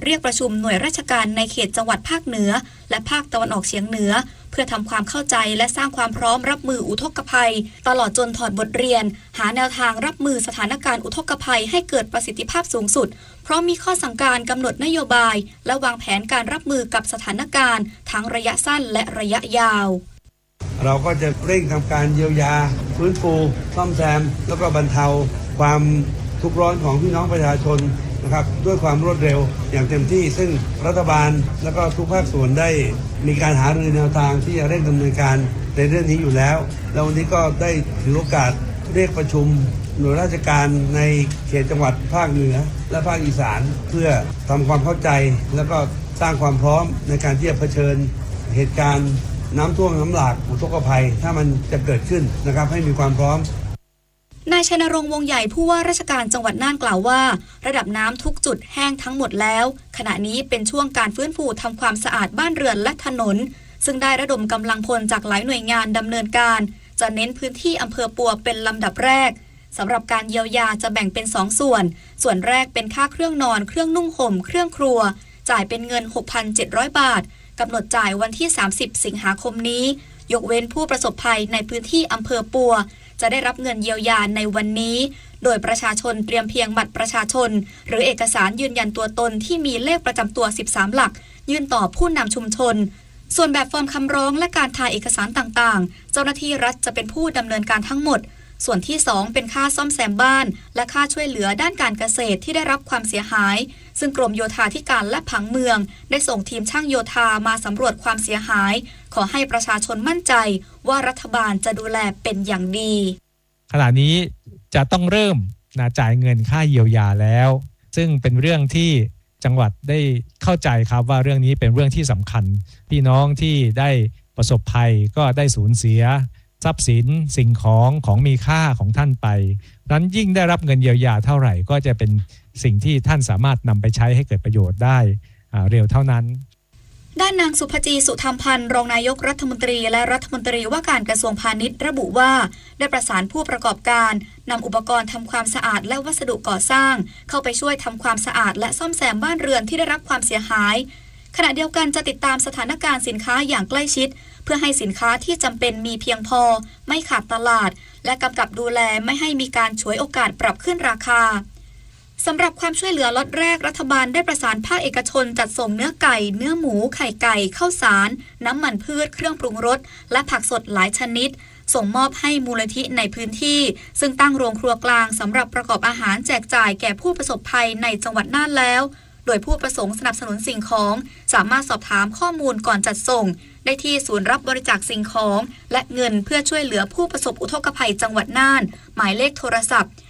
เรียกประชุมหน่วยราชการในเขตจังหวัดภาคเหนือและภาคตะวันออกเฉียงเหนือเพื่อทำความเข้าใจและสร้างความพร้อมรับมืออุทกภัยตลอดจนถอดบทเรียนหาแนวทางรับมือสถานการณ์อุทกภัยให้เกิดประสิทธิภาพสูงสุดเพราะมีข้อสั่งการกำหนดนโยบายและวางแผนการรับมือกับสถานการณ์ทั้งระยะสั้นและระยะยาวเราก็จะเร่งทำการเยียวยาฟื้นฟูซ่อมแซมแล้วก็บรรเทาความทุกข์ร้อนของพี่น้องประชาชนนะครับด้วยความรวดเร็วอย่างเต็มที่ซึ่งรัฐบาลและก็ทุกภาคส่วนได้มีการหารือแนวทางที่จะเร่งดำเนินการในเรื่องนี้อยู่แล้วแล้ววันนี้ก็ได้ถือโอกาสเรียกประชุมหน่วยราชการในเขตจังหวัดภาคเหนือและภาคอีสานเพื่อทำความเข้าใจแล้วก็สร้างความพร้อมในการที่จะเผชิญเหตุการณ์น้ำท่วมน้ำหลากอุทกภัยถ้ามันจะเกิดขึ้นนะครับให้มีความพร้อมนายชัยนรงค์วงใหญ่ผู้ว่าราชการจังหวัดน่านกล่าวว่าระดับน้ำทุกจุดแห้งทั้งหมดแล้วขณะนี้เป็นช่วงการฟื้นฟูทำความสะอาดบ้านเรือนและถนนซึ่งได้ระดมกำลังพลจากหลายหน่วยงานดำเนินการจะเน้นพื้นที่อำเภอปัวเป็นลำดับแรกสำหรับการเยียวยาจะแบ่งเป็น2ส่วนแรกเป็นค่าเครื่องนอนเครื่องนุ่งห่มเครื่องครัวจ่ายเป็นเงิน 6,700 บาทกำหนดจ่ายวันที่30สิงหาคมนี้ยกเว้นผู้ประสบภัยในพื้นที่อำเภอปัวจะได้รับเงินเยียวยาในวันนี้โดยประชาชนเตรียมเพียงบัตรประชาชนหรือเอกสารยืนยันตัวตนที่มีเลขประจำตัว13หลักยื่นต่อผู้นำชุมชนส่วนแบบฟอร์มคำร้องและการถ่ายเอกสารต่างๆเจ้าหน้าที่รัฐจะเป็นผู้ดำเนินการทั้งหมดส่วนที่2เป็นค่าซ่อมแซมบ้านและค่าช่วยเหลือด้านการเกษตรที่ได้รับความเสียหายซึ่งกรมโยธาธิการและผังเมืองได้ส่งทีมช่างโยธามาสำรวจความเสียหายขอให้ประชาชนมั่นใจว่ารัฐบาลจะดูแลเป็นอย่างดีขณะนี้จะต้องเริ่มจ่ายเงินค่าเยียวยาแล้วซึ่งเป็นเรื่องที่จังหวัดได้เข้าใจครับว่าเรื่องนี้เป็นเรื่องที่สำคัญพี่น้องที่ได้ประสบภัยก็ได้สูญเสียทรัพย์สินสิ่งของมีค่าของท่านไปนั้นยิ่งได้รับเงินเยียวยาเท่าไหร่ก็จะเป็นสิ่งที่ท่านสามารถนำไปใช้ให้เกิดประโยชน์ได้เร็วเท่านั้นด้านนางสุภจีสุธรรมพันธ์รองนายกรัฐมนตรีและรัฐมนตรีว่าการกระทรวงพาณิชย์ระบุว่าได้ประสานผู้ประกอบการนำอุปกรณ์ทำความสะอาดและวัสดุก่อสร้างเข้าไปช่วยทำความสะอาดและซ่อมแซมบ้านเรือนที่ได้รับความเสียหายขณะเดียวกันจะติดตามสถานการณ์สินค้าอย่างใกล้ชิดเพื่อให้สินค้าที่จำเป็นมีเพียงพอไม่ขาดตลาดและกำกับดูแลไม่ให้มีการฉวยโอกาสปรับขึ้นราคาสำหรับความช่วยเหลือล็อตแรกรัฐบาลได้ประสานภาคเอกชนจัดส่งเนื้อไก่เนื้อหมูไข่ไก่ข้าวสารน้ำมันพืชเครื่องปรุงรสและผักสดหลายชนิดส่งมอบให้มูลนิธิในพื้นที่ซึ่งตั้งโรงครัวกลางสำหรับประกอบอาหารแจกจ่ายแก่ผู้ประสบภัยในจังหวัดน่านแล้วโดยผู้ประสงค์สนับสนุนสิ่งของสามารถสอบถามข้อมูลก่อนจัดส่งได้ที่ศูนย์รับบริจาคสิ่งของและเงินเพื่อช่วยเหลือผู้ประสบอุทกภัยจังหวัดน่านหมายเลขโทรศัพท์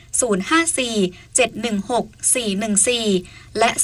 054-716-414และ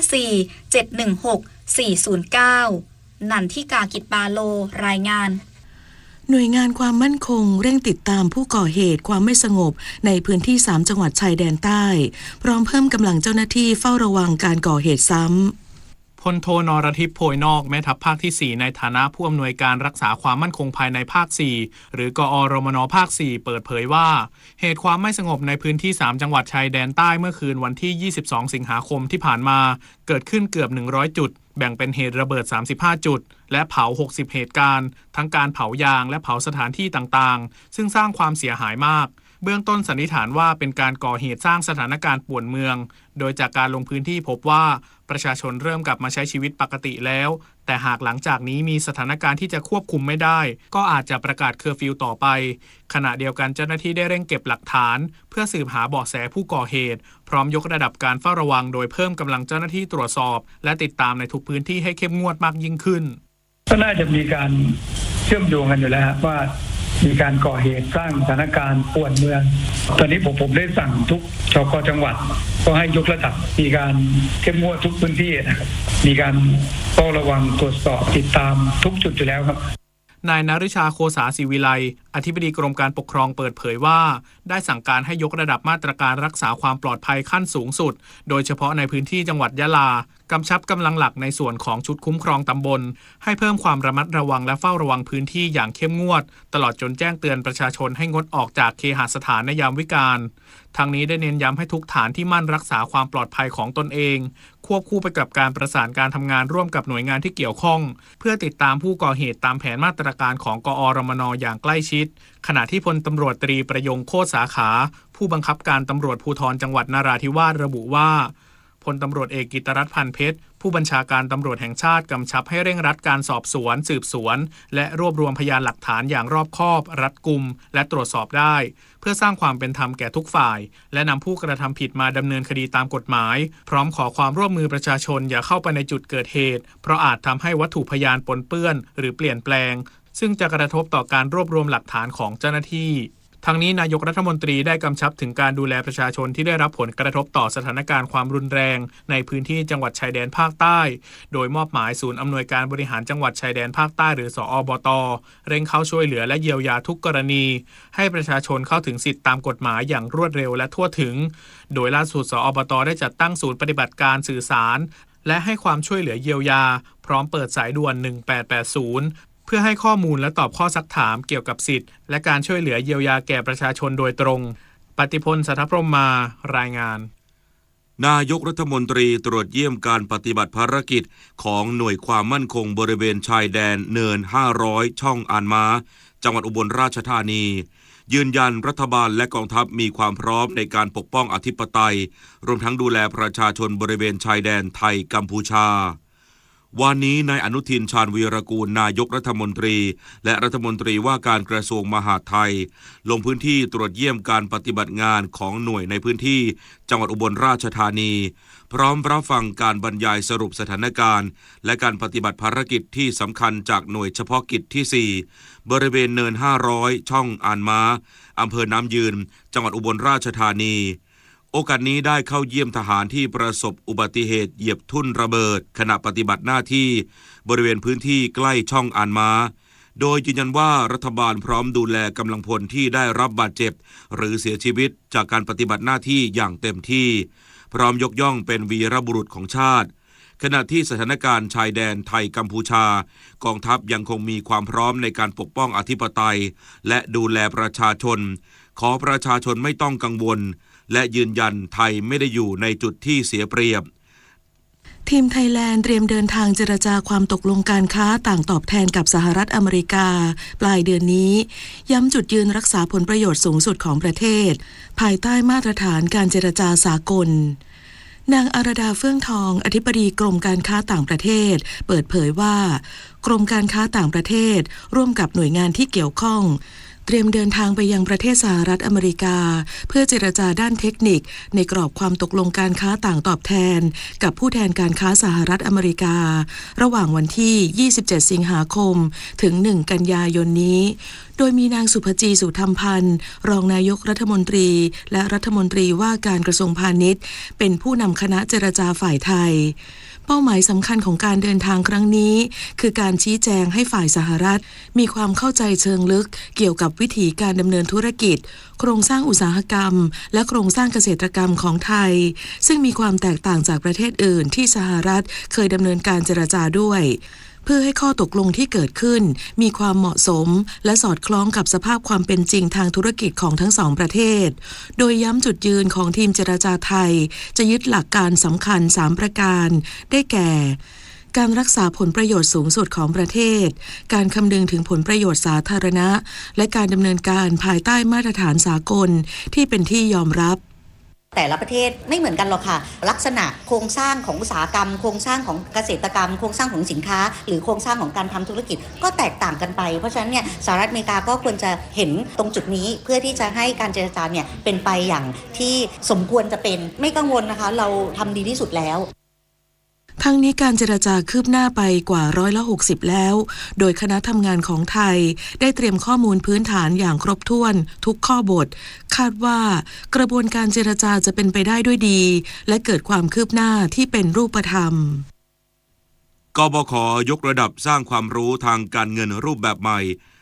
054-716-409นันทิกากิจปาโลรายงานหน่วยงานความมั่นคงเร่งติดตามผู้ก่อเหตุความไม่สงบในพื้นที่3จังหวัดชายแดนใต้พร้อมเพิ่มกำลังเจ้าหน้าที่เฝ้าระวังการก่อเหตุซ้ำพลโทนรทิพย์โพยนอกแม่ทัพภาคที่4ในฐานะผู้อำนวยการรักษาความมั่นคงภายในภาค4หรือกอรมนภาค4เปิดเผยว่าเหตุความไม่สงบในพื้นที่3จังหวัดชายแดนใต้เมื่อคืนวันที่22สิงหาคมที่ผ่านมาเกิดขึ้นเกือบ100จุดแบ่งเป็นเหตุระเบิด35จุดและเผา60เหตุการณ์ทั้งการเผายางและเผาสถานที่ต่างๆซึ่งสร้างความเสียหายมากเบื้องต้นสันนิษฐานว่าเป็นการก่อเหตุสร้างสถานการณ์ป่วนเมืองโดยจากการลงพื้นที่พบว่าประชาชนเริ่มกลับมาใช้ชีวิตปกติแล้วแต่หากหลังจากนี้มีสถานการณ์ที่จะควบคุมไม่ได้ก็อาจจะประกาศเคอร์ฟิวต่อไปขณะเดียวกันเจ้าหน้าที่ได้เร่งเก็บหลักฐานเพื่อสืบหาเบาะแสผู้ก่อเหตุพร้อมยกระดับการเฝ้าระวังโดยเพิ่มกำลังเจ้าหน้าที่ตรวจสอบและติดตามในทุกพื้นที่ให้เข้มงวดมากยิ่งขึ้นก็น่าจะมีการเชื่อมโยงกันอยู่แล้วว่ามีการก่อเหตุสร้างสถานการณ์ป่วนเมืองตอนนี้ผมได้สั่งทุกชก.จังหวัดก็ให้ยกระดับมีการเข้มงวดทุกพื้นที่นะครับมีการเฝ้าระวังตรวจสอบติดตามทุกจุดอยู่แล้วครับนายณฤชาโคสาศิวิไลอธิบดีกรมการปกครองเปิดเผยว่าได้สั่งการให้ยกระดับมาตรการรักษาความปลอดภัยขั้นสูงสุดโดยเฉพาะในพื้นที่จังหวัดยะลากำชับกำลังหลักในส่วนของชุดคุ้มครองตำบลให้เพิ่มความระมัดระวังและเฝ้าระวังพื้นที่อย่างเข้มงวดตลอดจนแจ้งเตือนประชาชนให้งดออกจากเคหสถานในยามวิกาลทางนี้ได้เน้นย้ำให้ทุกฐานที่มั่นรักษาความปลอดภัยของตนเองควบคู่ไปกับการประสานการทำงานร่วมกับหน่วยงานที่เกี่ยวข้องเพื่อติดตามผู้ก่อเหตุตามแผนมาตรการของกอรมน.อย่างใกล้ชิดขณะที่พลตำรวจตรีประยงโคตรสาขาผู้บังคับการตำรวจภูธรจังหวัดนราธิวาสระบุว่าพลตำรวจเอกกิตติรัตน์พันเพชรผู้บัญชาการตำรวจแห่งชาติกำชับให้เร่งรัดการสอบสวนสืบสวนและรวบรวมพยานหลักฐานอย่างรอบคอบรัดกุมและตรวจสอบได้เพื่อสร้างความเป็นธรรมแก่ทุกฝ่ายและนำผู้กระทำผิดมาดำเนินคดีตามกฎหมายพร้อมขอความร่วมมือประชาชนอย่าเข้าไปในจุดเกิดเหตุเพราะอาจทำให้วัตถุพยานปนเปื้อนหรือเปลี่ยนแปลงซึ่งจะกระทบต่อการรวบรวมหลักฐานของเจ้าหน้าที่ทั้งนี้นายกรัฐมนตรีได้กำชับถึงการดูแลประชาชนที่ได้รับผลกระทบต่อสถานการณ์ความรุนแรงในพื้นที่จังหวัดชายแดนภาคใต้โดยมอบหมายศูนย์อำนวยการบริหารจังหวัดชายแดนภาคใต้หรือสอบต.เร่งเข้าช่วยเหลือและเยียวยาทุกกรณีให้ประชาชนเข้าถึงสิทธิตามกฎหมายอย่างรวดเร็วและทั่วถึงโดยล่าสุดสอบต.ได้จัดตั้งศูนย์ปฏิบัติการสื่อสารและให้ความช่วยเหลือเยียวยาพร้อมเปิดสายด่วน1880เพื่อให้ข้อมูลและตอบข้อซักถามเกี่ยวกับสิทธิ์และการช่วยเหลือเยียวยาแก่ประชาชนโดยตรงปฏิพล สัทธพรหมารายงานนายกรัฐมนตรีตรวจเยี่ยมการปฏิบัติภารกิจของหน่วยความมั่นคงบริเวณชายแดนเนิน500ช่องอานม้าจังหวัดอุบลราชธานียืนยันรัฐบาลและกองทัพมีความพร้อมในการปกป้องอธิปไตยรวมทั้งดูแลประชาชนบริเวณชายแดนไทยกัมพูชาวันนี้นายอนุทินชาญวีรกูลนายกรัฐมนตรีและรัฐมนตรีว่าการกระทรวงมหาดไทยลงพื้นที่ตรวจเยี่ยมการปฏิบัติงานของหน่วยในพื้นที่จังหวัดอุบลราชธานีพร้อมรับฟังการบรรยายสรุปสถานการณ์และการปฏิบัติภารกิจที่สำคัญจากหน่วยเฉพาะกิจที่4บริเวณเนิน500ช่องอานม้าอำเภอน้ำยืนจังหวัดอุบลราชธานีโอกาสนี้ได้เข้าเยี่ยมทหารที่ประสบอุบัติเหตุเหยียบทุ่นระเบิดขณะปฏิบัติหน้าที่บริเวณพื้นที่ใกล้ช่องอานม้าโดยยืนยันว่ารัฐบาลพร้อมดูแลกำลังพลที่ได้รับบาดเจ็บหรือเสียชีวิตจากการปฏิบัติหน้าที่อย่างเต็มที่พร้อมยกย่องเป็นวีรบุรุษของชาติขณะที่สถานการณ์ชายแดนไทยกัมพูชากองทัพยังคงมีความพร้อมในการปกป้องอธิปไตยและดูแลประชาชนขอประชาชนไม่ต้องกังวลและยืนยันไทยไม่ได้อยู่ในจุดที่เสียเปรียบทีมไทยแลนด์เตรียมเดินทางเจรจาความตกลงการค้าต่างตอบแทนกับสหรัฐอเมริกาปลายเดือนนี้ย้ำจุดยืนรักษาผลประโยชน์สูงสุดของประเทศภายใต้มาตรฐานการเจรจาสากลนางอารดาเฟื่องทองอธิบดีกรมการค้าต่างประเทศเปิดเผยว่ากรมการค้าต่างประเทศร่วมกับหน่วยงานที่เกี่ยวข้องเตรียมเดินทางไปยังประเทศสหรัฐอเมริกาเพื่อเจรจาด้านเทคนิคในกรอบความตกลงการค้าต่างตอบแทนกับผู้แทนการค้าสหรัฐอเมริการะหว่างวันที่27สิงหาคมถึง1กันยายนนี้โดยมีนางสุภจีสุธรรมพันธ์รองนายกรัฐมนตรีและรัฐมนตรีว่าการกระทรวงพาณิชย์เป็นผู้นำคณะเจรจาฝ่ายไทยเป้าหมายสำคัญของการเดินทางครั้งนี้คือการชี้แจงให้ฝ่ายสหรัฐมีความเข้าใจเชิงลึกเกี่ยวกับวิธีการดำเนินธุรกิจโครงสร้างอุตสาหกรรมและโครงสร้างเกษตรกรรมของไทยซึ่งมีความแตกต่างจากประเทศอื่นที่สหรัฐเคยดำเนินการเจรจาด้วยเพื่อให้ข้อตกลงที่เกิดขึ้นมีความเหมาะสมและสอดคล้องกับสภาพความเป็นจริงทางธุรกิจของทั้งสองประเทศโดยย้ำจุดยืนของทีมเจรจาไทยจะยึดหลักการสำคัญ3ประการได้แก่การรักษาผลประโยชน์สูงสุดของประเทศการคำนึงถึงผลประโยชน์สาธารณะและการดำเนินการภายใต้มาตรฐานสากลที่เป็นที่ยอมรับแต่ละประเทศไม่เหมือนกันหรอกค่ะลักษณะโครงสร้างของอุตสาหกรรมโครงสร้างของเกษตรกรรมโครงสร้างของสินค้าหรือโครงสร้างของการทำธุรกิจก็แตกต่างกันไปเพราะฉะนั้นเนี่ยสหรัฐอเมริกาก็ควรจะเห็นตรงจุดนี้เพื่อที่จะให้การเจรจาเนี่ยเป็นไปอย่างที่สมควรจะเป็นไม่กังวลนะคะเราทำดีที่สุดแล้วทั้งนี้การเจรจาคืบหน้าไปกว่า60%แล้วโดยคณะทำงานของไทยได้เตรียมข้อมูลพื้นฐานอย่างครบถ้วนทุกข้อบทคาดว่ากระบวนการเจรจาจะเป็นไปได้ด้วยดีและเกิดความคืบหน้าที่เป็นรูปธรรมกบข.ยกระดับสร้างความรู้ทางการเงินรูปแบบใหม่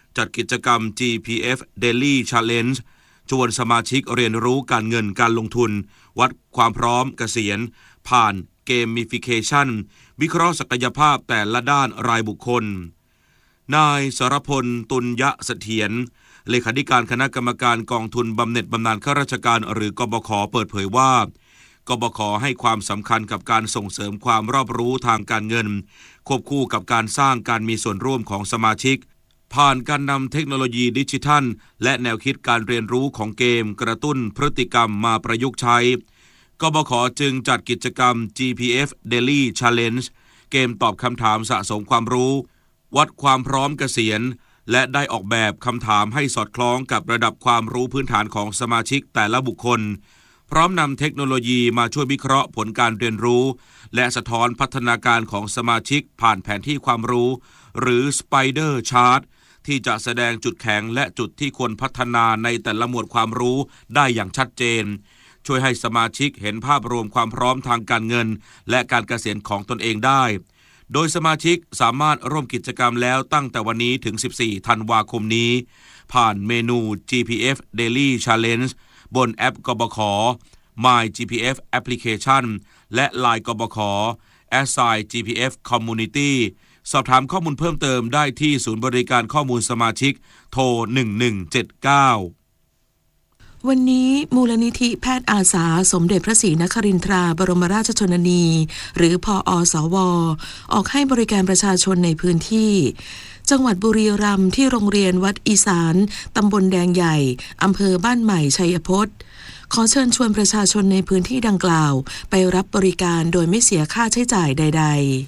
จัดกิจกรรม GPF Daily Challenge ชวนสมาชิกเรียนรู้การเงินการลงทุนวัดความพร้อมเกษียณผ่านเกมมิฟิเคชันวิเคราะห์ศักยภาพแต่ละด้านรายบุคคลนายสรพลตุลยะเสถียรเลขาธิการคณะกรรมการกองทุนบำเหน็จบำนาญข้าราชการหรือกบข.เปิดเผยว่ากบข.ให้ความสำคัญกับการส่งเสริมความรอบรู้ทางการเงินควบคู่กับการสร้างการมีส่วนร่วมของสมาชิกผ่านการนำเทคโนโลยีดิจิทัลและแนวคิดการเรียนรู้ของเกมกระตุ้นพฤติกรรมมาประยุกต์ใช้กบข.จึงจัดกิจกรรม GPF Daily Challenge เกมตอบคำถามสะสมความรู้วัดความพร้อมเกษียณและได้ออกแบบคำถามให้สอดคล้องกับระดับความรู้พื้นฐานของสมาชิกแต่ละบุคคลพร้อมนำเทคโนโลยีมาช่วยวิเคราะห์ผลการเรียนรู้และสะท้อนพัฒนาการของสมาชิกผ่านแผนที่ความรู้หรือ Spider Chart ที่จะแสดงจุดแข็งและจุดที่ควรพัฒนาในแต่ละหมวดความรู้ได้อย่างชัดเจนช่วยให้สมาชิกเห็นภาพรวมความพร้อมทางการเงินและการเกษียณของตนเองได้โดยสมาชิกสามารถร่วมกิจกรรมแล้วตั้งแต่วันนี้ถึง14ธันวาคมนี้ผ่านเมนู GPF Daily Challenge บนแอปกบข. My GPF Application และ LINE กบข. @GPF Community สอบถามข้อมูลเพิ่มเติมได้ที่ศูนย์บริการข้อมูลสมาชิกโทร1179 วันนี้มูลนิธิแพทย์อาสาสมเด็จพระศรีนครินทราบรมราชชนนีหรือพอสว.ออกให้บริการประชาชนในพื้นที่จังหวัดบุรีรัมย์ที่โรงเรียนวัดอีสานตำบลแดงใหญ่อำเภอบ้านใหม่ชัยพจน์ขอเชิญชวนประชาชนในพื้นที่ดังกล่าวไปรับบริการโดยไม่เสียค่าใช้จ่ายใด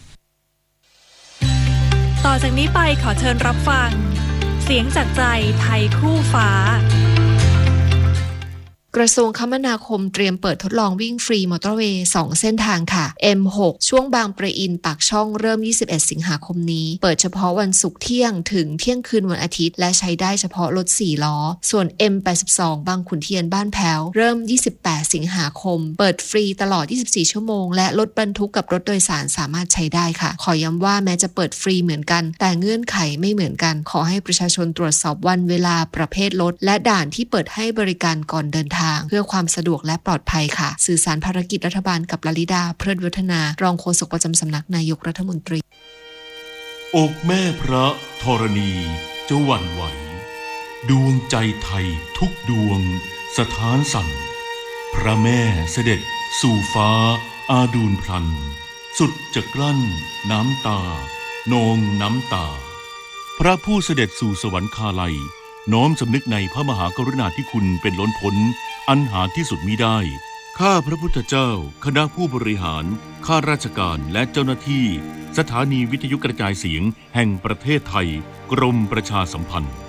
ๆต่อจากนี้ไปขอเชิญรับฟังเสียงจากใจไทยคู่ฟ้ากระทรวงคมนาคมเตรียมเปิดทดลองวิ่งฟรีมอเตอร์เวย์2เส้นทางค่ะ M6 ช่วงบางปะอินปากช่องเริ่ม21สิงหาคมนี้เปิดเฉพาะวันศุกร์เที่ยงถึงเที่ยงคืนวันอาทิตย์และใช้ได้เฉพาะรถ4ล้อส่วน M82 บางขุนเทียนบ้านแพ้วเริ่ม28สิงหาคมเปิดฟรีตลอด24ชั่วโมงและรถบรรทุกกับรถโดยสารสามารถใช้ได้ค่ะขอย้ำว่าแม้จะเปิดฟรีเหมือนกันแต่เงื่อนไขไม่เหมือนกันขอให้ประชาชนตรวจสอบวันเวลาประเภทรถและด่านที่เปิดให้บริการก่อนเดินทางเพื่อความสะดวกและปลอดภัยค่ะสื่อสารภารกิจรัฐบาลกับลลิดาเพลิดวัฒนารองโฆษกประจำสำนักนายกรัฐมนตรีอกแม่พระธรณีจะหวั่นไหวดวงใจไทยทุกดวงสถานสั่นพระแม่เสด็จสู่ฟ้าอาดูลพลันสุดจะกลั้นน้ำตานองน้ำตาพระผู้เสด็จสู่สวรรคาลัยน้อมสำนึกในพระมหากรุณาธิคุณเป็นล้นพ้นอันหาที่สุดมิได้ข้าพระพุทธเจ้าคณะผู้บริหารข้าราชการและเจ้าหน้าที่สถานีวิทยุกระจายเสียงแห่งประเทศไทยกรมประชาสัมพันธ์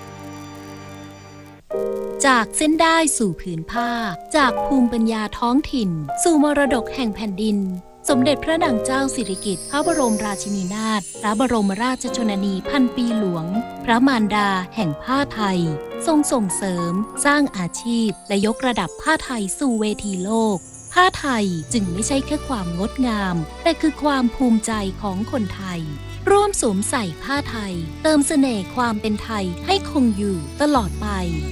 จากเส้นได้สู่ผืนผ้าจากภูมิปัญญาท้องถิ่นสู่มรดกแห่งแผ่นดินสมเด็จพระนางเจ้าสิริกิติ์พระบรมราชินีนาถพระบรมราชชนนีพันปีหลวงพระมารดาแห่งผ้าไทยทรงส่งเสริมสร้างอาชีพและยกระดับผ้าไทยสู่เวทีโลกผ้าไทยจึงไม่ใช่แค่ความงดงามแต่คือความภูมิใจของคนไทยร่วมสวมใส่ผ้าไทยเติมเสน่ห์ความเป็นไทยให้คงอยู่ตลอดไป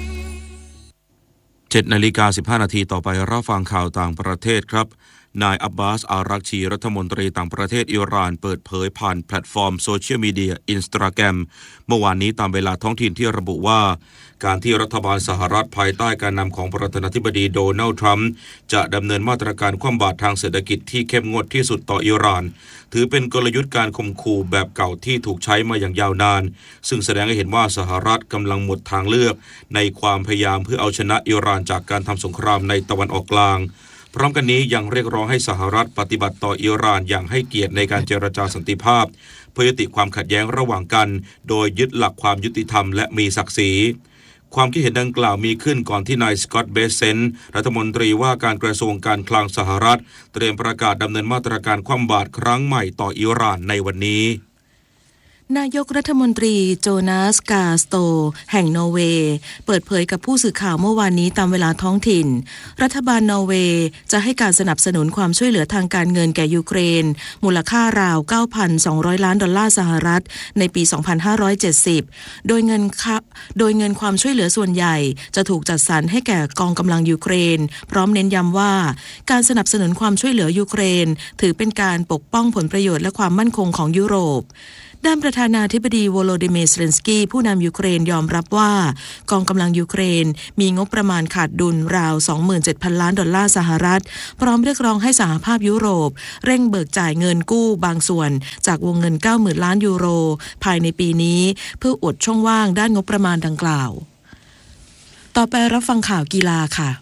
7:15 นาทีต่อไปรับฟังข่าวต่างประเทศครับนายอับบาสอารักชีรัฐมนตรีต่างประเทศอิหร่านเปิดเผยผ่านแพลตฟอร์มโซเชียลมีเดีย Instagram เมื่อวานนี้ตามเวลาท้องถิ่นที่ระบุว่าการที่รัฐบาลสหรัฐภายใต้การนำของประธานาธิบดีโดนัลด์ทรัมป์จะดำเนินมาตรการคว่ำบาตรทางเศรษฐกิจที่เข้มงวดที่สุดต่ออิหร่านถือเป็นกลยุทธ์การข่มขู่แบบเก่าที่ถูกใช้มาอย่างยาวนานซึ่งแสดงให้เห็นว่าสหรัฐกำลังหมดทางเลือกในความพยายามเพื่อเอาชนะอิหร่านจากการทำสงครามในตะวันออกกลางพร้อมกันนี้ยังเรียกร้องให้สหรัฐปฏิบัติต่ออิหร่านอย่างให้เกียรติในการเจรจาสันติภาพเพื่อยุติความขัดแย้งระหว่างกันโดยยึดหลักความยุติธรรมและมีศักดิ์ศรีความคิดเห็นดังกล่าวมีขึ้นก่อนที่นายสกอตต์เบเซนต์รัฐมนตรีว่าการกระทรวงการคลังสหรัฐเตรียมประกาศดำเนินมาตรการคว่ำบาตรครั้งใหม่ต่ออิหร่านในวันนี้นายกรัฐมนตรีโจนาสกาสโตแห่งนอร์เวย์เปิดเผยกับผู้สื่อข่าวเมื่อวานนี้ตามเวลาท้องถิ่นรัฐบาลนอร์เวย์จะให้การสนับสนุนความช่วยเหลือทางการเงินแก่ยูเครนมูลค่าราว 9,200 ล้านดอลลาร์สหรัฐในปี 2570 โดยเงินความช่วยเหลือส่วนใหญ่จะถูกจัดสรรให้แก่กองกำลังยูเครนพร้อมเน้นย้ำว่าการสนับสนุนความช่วยเหลือยูเครนถือเป็นการปกป้องผลประโยชน์และความมั่นคงของยุโรปด้านประธานาธิบดีโวโลดิเมียร์ เซเลนสกี้ผู้นำยูเครนยอมรับว่ากองกำลังยูเครนมีงบประมาณขาดดุลราว 27,000 ล้านดอลลาร์สหรัฐพร้อมเรียกร้องให้สหภาพยุโรปเร่งเบิกจ่ายเงินกู้บางส่วนจากวงเงิน 90,000 ล้านยูโรภายในปีนี้เพื่ออุดช่องว่างด้านงบประมาณดังกล่าวต่อไปรับฟังข่าวกีฬาค่ะ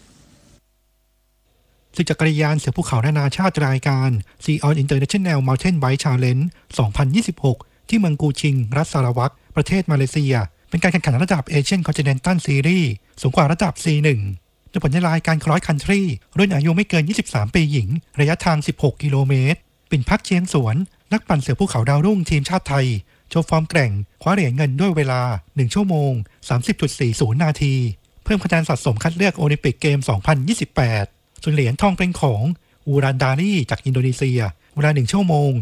ศึกจักรยานเสือภูเขานานาชาติรายการ Sion International Mountain Bike Challenge 2026 ที่เมืองกูชิงรัฐสารวัตรประเทศมาเลเซียเป็นการแข่งขันระดับ Asian Continental Series สูงกว่าระดับ C1 โดยผลในรายการ Cross Country รุ่นอายุไม่เกิน 23 ปีหญิงระยะทาง 16 กิโลเมตรปิ่นพักเชียงสวนนักปั่นเสือภูเขาดาวรุ่งทีมชาติไทยโชว์ฟอร์มแกร่งคว้าเหรียญเงินด้วยเวลา 1 ชั่วโมง 30.40 นาทีเพิ่มคะแนนสะสมคัดเลือกโอลิมปิกเกม 2028ส่วนเหรียญทองเป็นของอูรันดารีจากอินโดนีเซียเวลา 1 ชั่วโมง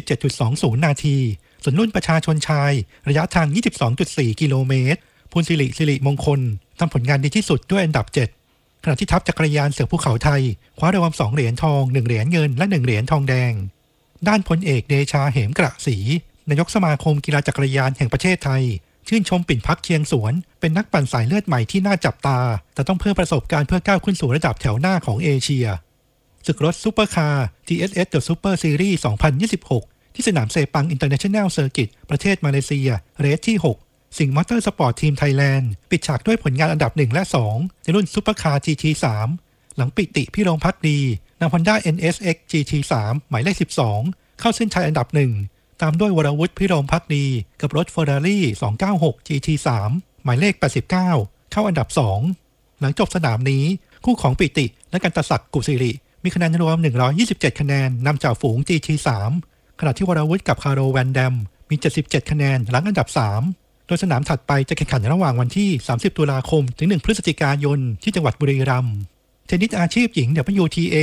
27.20 นาทีส่วนรุ่นประชาชนชายระยะทาง 22.4 กิโลเมตรพลสิริมงคลทำผลงานดีที่สุดด้วยอันดับ 7ขณะที่ทัพจักรยานเสือภูเขาไทยคว้ารางวัล2 เหรียญทอง 1 เหรียญเงินและ 1 เหรียญทองแดงด้านพลเอกเดชาเหมกระศรีนายกสมาคมกีฬาจักรยานแห่งประเทศไทยชื่นชมปิ่นพักเชียงสวนเป็นนักปั่นสายเลือดใหม่ที่น่าจับตาแต่ต้องเพิ่มประสบการณ์เพื่อก้าวขึ้นสู่ระดับแถวหน้าของเอเชียศึกรถซุปเปอร์คาร์ TSS The Super Series 2026 ที่สนามเซปัง International Circuit ประเทศมาเลเซียเรสที่ 6 สิงห์มอเตอร์สปอร์ตทีมไทยแลนด์ปิดฉากด้วยผลงานอันดับ 1 และ 2 ในรุ่นซุปเปอร์คาร์ GT3 หลังปิติพิรมภักดีนำ Honda NSX GT3 หมายเลข 12 เข้าเส้นชัยอันดับ 1ตามด้วยวรวุฒิพิรมภักดีกับรถ Ferrari 296 GT3 หมายเลข 89 เข้าอันดับ 2 หลังจบสนามนี้คู่ของปิติและกันตศักดิ์กุศิริมีคะแนนรวม127คะแนนนำจ่าฝูง GT3 ขณะที่วรวุฒิกับคาร์โรแวนแดมมี77คะแนนหลังอันดับ 3 โดยสนามถัดไปจะแข่งขันระหว่างวันที่30ตุลาคมถึง1พฤศจิกายนที่จังหวัดบุรีรัมย์เทนนิสอาชีพหญิง WTA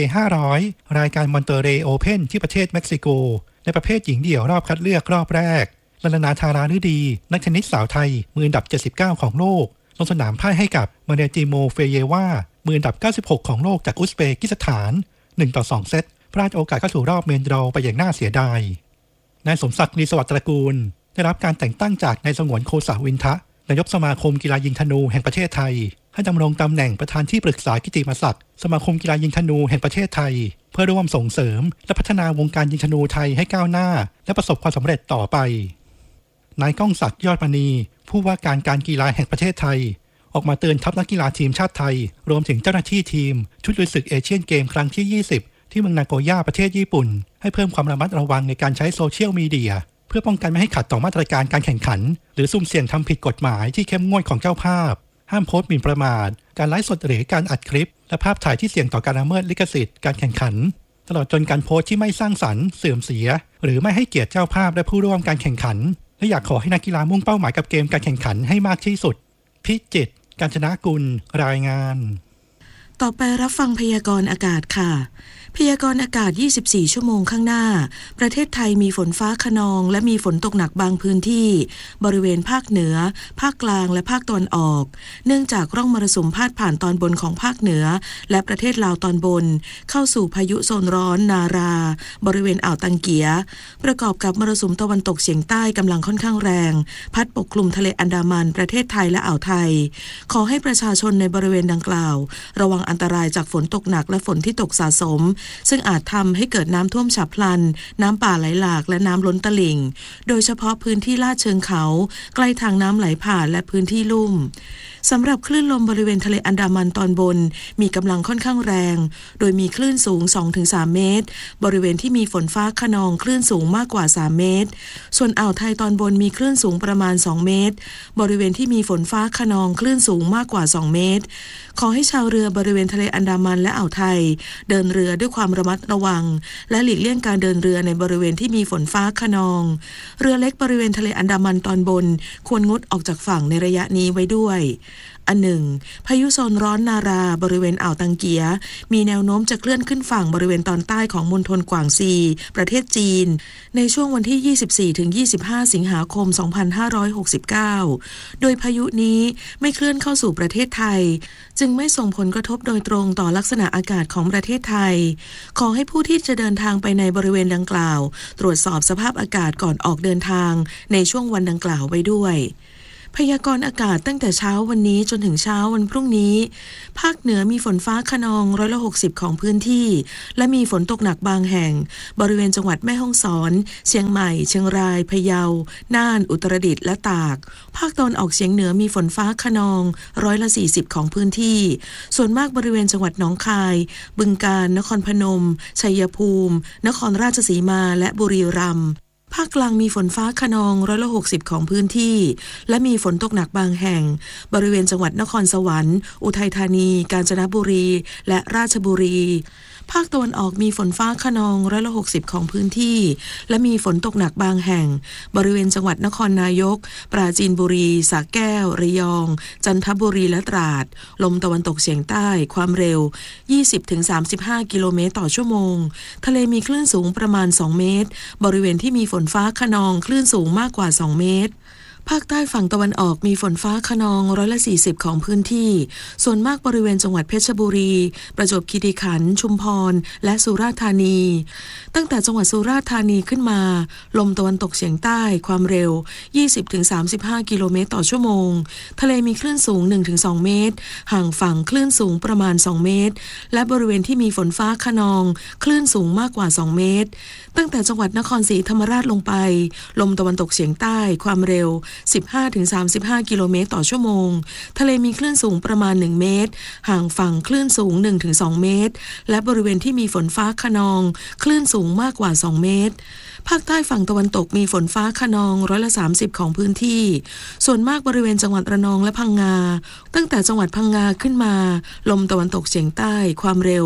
500 รายการมอนเตเรย์โอเพ่นที่ประเทศเม็กซิโกในประเภทหญิงเดี่ยวรอบคัดเลือกรอบแรกลาลานาธาราฤดีนักเทนนิสสาวไทยมืออันดับ79ของโลกลงสนามพ่ายให้กับมาเรียติโมเฟเยวามืออันดับ96ของโลกจากอุซเบกิสถาน1-2 เซตพลาดโอกาสเข้าสู่รอบเมนดรอไปอย่างน่าเสียดายนายสมศักดิ์ลีสวัสดิ์ตระกูลได้รับการแต่งตั้งจากนายสงวนโคสาวินทะนายกสมาคมกีฬายิงธนูแห่งประเทศไทยให้ดำรงตำแหน่งประธานที่ปรึกษากิตติมศักดิ์สมาคมกีฬายิงธนูแห่งประเทศไทยเพื่อร่วมส่งเสริมและพัฒนาวงการยิงธนูไทยให้ก้าวหน้าและประสบความสำเร็จต่อไปนายก้องศักดิ์ยอดมณีผู้ว่าการกีฬาแห่งประเทศไทยออกมาเตือนทัพนักกีฬาทีมชาติไทยรวมถึงเจ้าหน้าที่ทีมชุดลุยศึกเอเชียนเกมครั้งที่20ที่เมืองนาโกย่าประเทศญี่ปุ่นให้เพิ่มความระมัดระวังในการใช้โซเชียลมีเดียเพื่อป้องกันไม่ให้ขัดต่อมาตรการการแข่งขันหรือสุ่มเสี่ยงทำผิดกฎหมายที่เข้มงวดของเจ้าภาพห้ามโพสต์หมิ่นประมาทการไลฟ์สดหรือการอัดคลิปและภาพถ่ายที่เสี่ยงต่อการละเมิดลิขสิทธิ์การแข่งขันตลอดจนการโพสต์ที่ไม่สร้างสรรค์เสื่อมเสียหรือไม่ให้เกียรติเจ้าภาพและผู้ร่วมการแข่งขันและอยากขอให้นักกีฬามุ่งเป้าหมายกับเกมการแข่งขันให้มากที่สุดพิจิตร กาญจนกุลรายงานต่อไปรับฟังพยากรณ์อากาศค่ะพยากรณ์อากาศ24ชั่วโมงข้างหน้าประเทศไทยมีฝนฟ้าคะนองและมีฝนตกหนักบางพื้นที่บริเวณภาคเหนือภาคกลางและภาคตะวันออกเนื่องจากร่องมรสุมพาดผ่านตอนบนของภาคเหนือและประเทศลาวตอนบนเข้าสู่พายุโซนร้อนนาราบริเวณอ่าวตังเกียประกอบกับมรสุมตะวันตกเฉียงใต้กำลังค่อนข้างแรงพัดปกคลุมทะเลอันดามันประเทศไทยและอ่าวไทยขอให้ประชาชนในบริเวณดังกล่าวระวังอันตรายจากฝนตกหนักและฝนที่ตกสะสมซึ่งอาจทำให้เกิดน้ำท่วมฉับพลันน้ำป่าไหลหลากและน้ำล้นตลิ่งโดยเฉพาะพื้นที่ลาดเชิงเขาใกล้ทางน้ำไหลผ่านและพื้นที่ลุ่มสำหรับคลื่นลมบริเวณทะเลอันดามันตอนบนมีกำลังค่อนข้างแรงโดยมีคลื่นสูง 2-3 เมตรบริเวณที่มีฝนฟ้าคะนองคลื่นสูงมากกว่า3เมตรส่วนอ่าวไทยตอนบนมีคลื่นสูงประมาณ2เมตรบริเวณที่มีฝนฟ้าคะนองคลื่นสูงมากกว่า2เมตรขอให้ชาวเรือบริเวณทะเลอันดามันและอ่าวไทยเดินเรือด้วยความระมัดระวังและหลีกเลี่ยงการเดินเรือในบริเวณที่มีฝนฟ้าคะนองเรือเล็กบริเวณทะเลอันดามันตอนบนควรงดออกจากฝั่งในระยะนี้ไว้ด้วยอันหนึ่งพายุโซนร้อนนาราบริเวณอ่าวตังเกียมีแนวโน้มจะเคลื่อนขึ้นฝั่งบริเวณตอนใต้ของมณฑลกวางซีประเทศจีนในช่วงวันที่ 24-25 สิงหาคม 2569 โดยพายุนี้ไม่เคลื่อนเข้าสู่ประเทศไทยจึงไม่ส่งผลกระทบโดยตรงต่อลักษณะอากาศของประเทศไทยขอให้ผู้ที่จะเดินทางไปในบริเวณดังกล่าวตรวจสอบสภาพอากาศก่อนออกเดินทางในช่วงวันดังกล่าวไว้ด้วยพยากรณ์อากาศตั้งแต่เช้าวันนี้จนถึงเช้าวันพรุ่งนี้ภาคเหนือมีฝนฟ้าคะนอง60%ของพื้นที่และมีฝนตกหนักบางแห่งบริเวณจังหวัดแม่ฮ่องสอนเชียงใหม่เชียงรายพะเยาน่านอุตรดิตถ์และตากภาคตะวันออกเฉียงเหนือมีฝนฟ้าคะนอง40%ของพื้นที่ส่วนมากบริเวณจังหวัดหนองคายบึงกาฬนครพนมชัยภูมินครราชสีมาและบุรีรัมย์ภาคกลางมีฝนฟ้าคะนอง60%ของพื้นที่และมีฝนตกหนักบางแห่งบริเวณจังหวัดนครสวรรค์อุทัยธานีกาญจนบุรีและราชบุรีภาคตะวันออกมีฝนฟ้าคะนอง60%ของพื้นที่และมีฝนตกหนักบางแห่งบริเวณจังหวัดนครนายกปราจีนบุรีสระแก้วระยองจันทบุรีและตราดลมตะวันตกเฉียงใต้ความเร็ว 20-35 กิโลเมตรต่อชั่วโมงทะเลมีคลื่นสูงประมาณ2เมตรบริเวณที่มีฝนฟ้าคะนองคลื่นสูงมากกว่า2เมตรภาคใต้ฝั่งตะวันออกมีฝนฟ้าคะนอง40%ของพื้นที่ส่วนมากบริเวณจังหวัดเพชรบุรีประจวบคีรีขันธ์ชุมพรและสุราษฎร์ธานีตั้งแต่จังหวัดสุราษฎร์ธานีขึ้นมาลมตะวันตกเฉียงใต้ความเร็ว 20-35 กิโลเมตรต่อชั่วโมงทะเลมีคลื่นสูง 1-2 เมตรห่างฝั่งคลื่นสูงประมาณ2เมตรและบริเวณที่มีฝนฟ้าคะนองคลื่นสูงมากกว่า2เมตรตั้งแต่จังหวัดนครศรีธรรมราชลงไปลมตะวันตกเฉียงใต้ความเร็ว 15-35 กิโลเมตรต่อชั่วโมงทะเลมีคลื่นสูงประมาณ1เมตรห่างฝั่งคลื่นสูง 1-2 เมตรและบริเวณที่มีฝนฟ้าคะนองคลื่นสูงมากกว่า2เมตรภาคใต้ฝั่งตะวันตกมีฝนฟ้าคะนอง30%ของพื้นที่ส่วนมากบริเวณจังหวัดระนองและพังงาตั้งแต่จังหวัดพังงาขึ้นมาลมตะวันตกเฉียงใต้ความเร็ว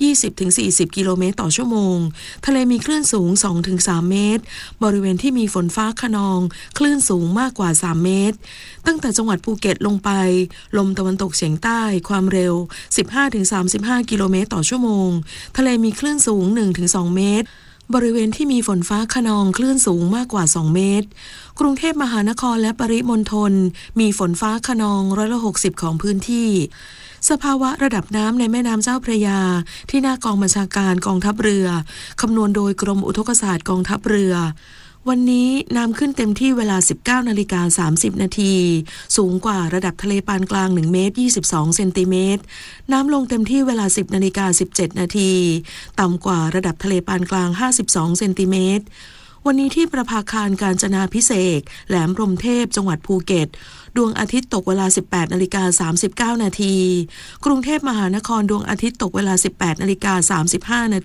20-40 กิโลเมตรต่อชั่วโมงทะเลมีคลื่นสูง 2-3 เมตรบริเวณที่มีฝนฟ้าคะนองคลื่นสูงมากกว่า3เมตรตั้งแต่จังหวัดภูเก็ตลงไปลมตะวันตกเฉียงใต้ความเร็ว 15-35 กิโลเมตรต่อชั่วโมงทะเลมีคลื่นสูง 1-2 เมตรบริเวณที่มีฝนฟ้าคะนองคลื่นสูงมากกว่า2เมตรกรุงเทพมหานครและปริมณฑลมีฝนฟ้าคะนอง60%ของพื้นที่สภาวะระดับน้ำในแม่น้ำเจ้าพระยาที่หน้ากองบัญชาการกองทัพเรือคำนวณโดยกรมอุทกศาสตร์กองทัพเรือวันนี้น้ำขึ้นเต็มที่เวลา 19:30 น.สูงกว่าระดับทะเลปานกลาง1เมตร22เซนติเมตรน้ำลงเต็มที่เวลา 10:17 น.ต่ำกว่าระดับทะเลปานกลาง52เซนติเมตรวันนี้ที่ประภาคารกาญจนาภิเษกแหลมพรหมเทพจังหวัดภูเก็ตดวงอาทิตย์ตกเวลา 18:39 น.กรุงเทพมหานครดวงอาทิตย์ตกเวลา 18:35 น.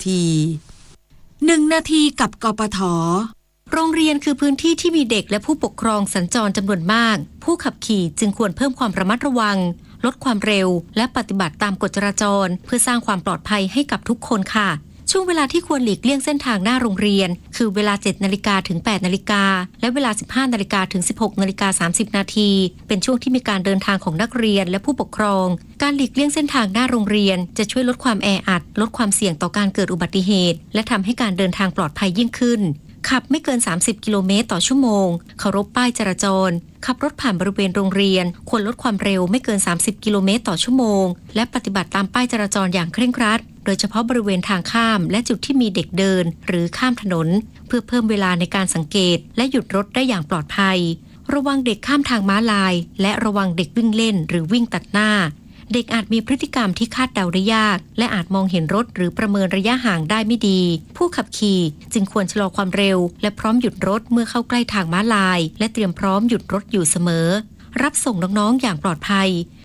1 นาทีกับกปท.โรงเรียนคือพื้นที่ที่มีเด็กและผู้ปกครองสัญจรจำนวนมากผู้ขับขี่จึงควรเพิ่มความระมัดระวังลดความเร็วและปฏิบัติตามกฎจราจรเพื่อสร้างความปลอดภัยให้กับทุกคนค่ะช่วงเวลาที่ควรหลีกเลี่ยงเส้นทางหน้าโรงเรียนคือเวลา 7 นาฬิกาถึง 8 นาฬิกาและเวลา 15 นาฬิกาถึง 16 นาฬิกา 30 นาทีเป็นช่วงที่มีการเดินทางของนักเรียนและผู้ปกครองการหลีกเลี่ยงเส้นทางหน้าโรงเรียนจะช่วยลดความแออัดลดความเสี่ยงต่อการเกิดอุบัติเหตุและทำให้การเดินทางปลอดภัยยิ่งขึ้นขับไม่เกิน30กิโลเมตรต่อชั่วโมงเคารพป้ายจราจรขับรถผ่านบริเวณโรงเรียนควรลดความเร็วไม่เกิน30กิโลเมตรต่อชั่วโมงและปฏิบัติตามป้ายจราจรอย่างเคร่งครัดโดยเฉพาะบริเวณทางข้ามและจุดที่มีเด็กเดินหรือข้ามถนนเพื่อเพิ่มเวลาในการสังเกตและหยุดรถได้อย่างปลอดภัยระวังเด็กข้ามทางม้าลายและระวังเด็กวิ่งเล่นหรือวิ่งตัดหน้าเด็กอาจมีพฤติกรรมที่คาดเดาได้ยากและอาจมองเห็นรถหรือประเมินระยะห่างได้ไม่ดีผู้ขับขี่จึงควรชะลอความเร็วและพร้อมหยุดรถเมื่อเข้าใกล้ทางม้าลายและเตรียมพร้อมหยุดรถอยู่เสมอรับส่งน้องๆอย่างปลอดภัย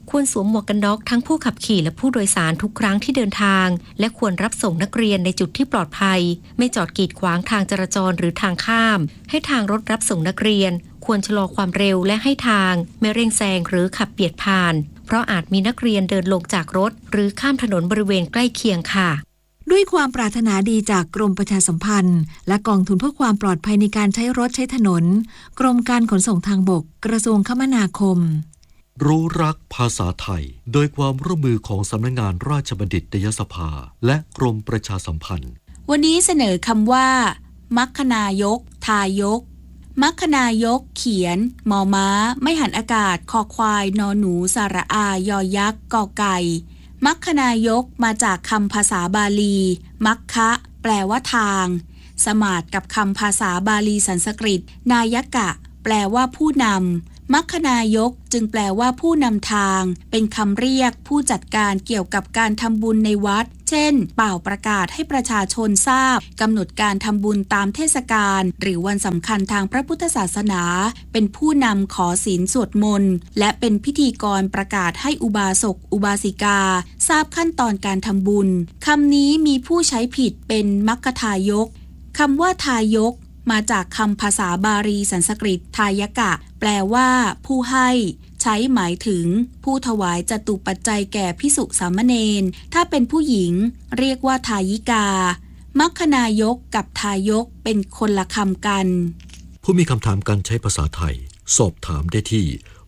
ควรสวมหมวกกันน็อกทั้งผู้ขับขี่และผู้โดยสารทุกครั้งที่เดินทางและควรรับส่งนักเรียนในจุดที่ปลอดภัยไม่จอดกีดขวางทางจราจรหรือทางข้ามให้ทางรถรับส่งนักเรียนควรชะลอความเร็วและให้ทางไม่เร่งแซงหรือขับเบียดผ่านเพราะอาจมีนักเรียนเดินลงจากรถหรือข้ามถนนบริเวณใกล้เคียงค่ะด้วยความปรารถนาดีจากกรมประชาสัมพันธ์และกองทุนเพื่อความปลอดภัยในการใช้รถใช้ถนนกรมการขนส่งทางบกกระทรวงคมนาคมรู้รักภาษาไทยโดยความร่วมมือของสำนักงานราชบัณฑิตยสภาและกรมประชาสัมพันธ์วันนี้เสนอคำว่ามัคคณายกทายกมัคคณายกเขียนมอม้าไม่หันอากาศคอควายนอหนูสระอายอยักษ์กอไก่มัคคณายกมาจากคำภาษาบาลีมัคคะแปลว่าทางสมาทกับคำภาษาบาลีสันสกฤตนายกะแปลว่าผู้นำมัคคณายกจึงแปลว่าผู้นำทางเป็นคำเรียกผู้จัดการเกี่ยวกับการทำบุญในวัดเช่นเป่าประกาศให้ประชาชนทราบกำหนดการทำบุญตามเทศกาลหรือวันสำคัญทางพระพุทธศาสนาเป็นผู้นำขอศีลสวดมนต์และเป็นพิธีกรประกาศให้อุบาสกอุบาสิกาทราบขั้นตอนการทำบุญคำนี้มีผู้ใช้ผิดเป็นมัคคทายกคำว่าทายกมาจากคำภาษาบาลีสันสกฤตทายกะแปลว่าผู้ให้ใช้หมายถึงผู้ถวายจตุปัจจัยแก่ภิกษุสามเณรถ้าเป็นผู้หญิงเรียกว่าทายิกามัคคณายกกับทายกเป็นคนละคำกันผู้มีคำถามการใช้ภาษาไทยสอบถามได้ที่